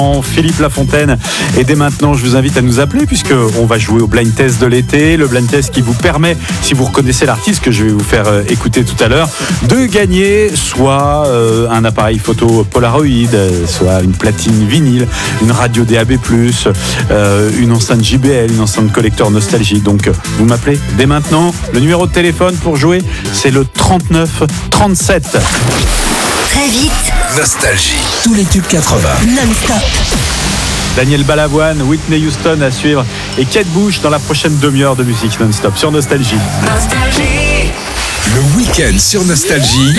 Philippe Lafontaine. Et dès maintenant, je vous invite à nous appeler puisque on va jouer au blind test de l'été. Le blind test qui vous permet, si vous reconnaissez l'artiste que je vais vous faire écouter tout à l'heure, de gagner soit un appareil photo Polaroid, soit une platine vinyle, une radio DAB+, une enceinte JBL, une enceinte collector Nostalgie. Donc vous m'appelez dès maintenant. Le numéro de téléphone pour jouer, c'est le 39 37. Très vite. Nostalgie. Tous les tubes 80. Non-stop. Daniel Balavoine, Whitney Houston à suivre et Kate Bush dans la prochaine demi-heure de musique non-stop sur Nostalgie. Le week-end sur Nostalgie.